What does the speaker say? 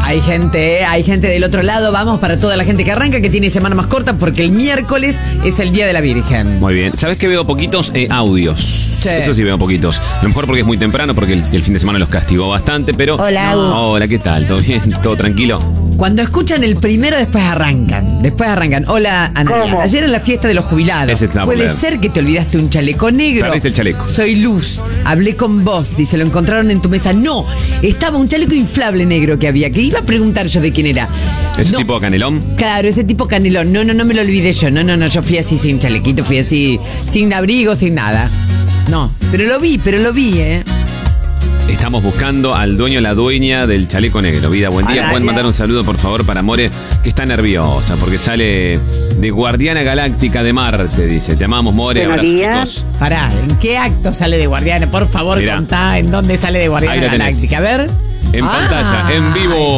Hay gente del otro lado. Vamos para toda la gente que arranca, que tiene semana más corta, porque el miércoles es el Día de la Virgen. Muy bien. ¿Sabes qué veo poquitos audios? Sí. Eso sí veo poquitos. A lo mejor porque es muy temprano, porque el fin de semana los castigó bastante, pero... Hola, Hola, ¿qué tal? ¿Todo bien? ¿Todo tranquilo? Cuando escuchan el primero, después arrancan. Hola, Ana. ¿Cómo? Ayer en la fiesta de los jubilados. Ese está Puede claro. ser que te olvidaste un chaleco negro. Perdiste el chaleco. Soy Luz. Hablé con vos. Dice, lo encontraron en tu mesa. No, estaba un chaleco inflable negro que había. Que iba a preguntar yo de quién era. ¿Ese No. tipo canelón? Claro, ese tipo canelón. No me lo olvidé yo. No, yo fui así sin chalequito, fui así sin abrigo, sin nada. No, pero lo vi, Estamos buscando al dueño, la dueña del chaleco negro. Vida, buen día. Hola. Pueden mandar un saludo, por favor, para More, que está nerviosa porque sale de Guardiana Galáctica de Marte, dice. Te amamos, More. Buenos Abrazos, días. chicos. Pará, ¿en qué acto sale de Guardiana? Por favor, Mirá. contá en dónde sale de Guardiana Ahí la tenés. Galáctica. A ver. En pantalla, en vivo.